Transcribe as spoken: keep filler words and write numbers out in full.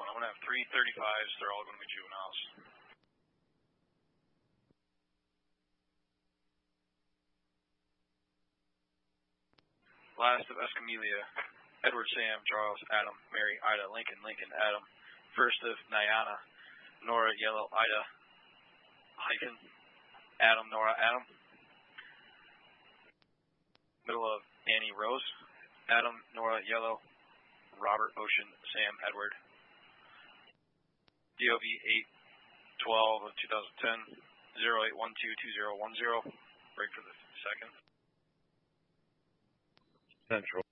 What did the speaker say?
I'm going to have three thirty-fives. They're all going to be juveniles. Last of Escamilla, Edward, Sam, Charles, Adam, Mary, Ida, Lincoln, Lincoln, Adam. First of Nyana, Nora, Yellow, Ida, hyphen, Adam, Nora, Adam. Middle of Annie, Rose, Adam, Nora, Yellow, Robert, Ocean, Sam, Edward. D O B eight twelve of two thousand ten, zero eight one two two zero one zero. Break for the second. Central.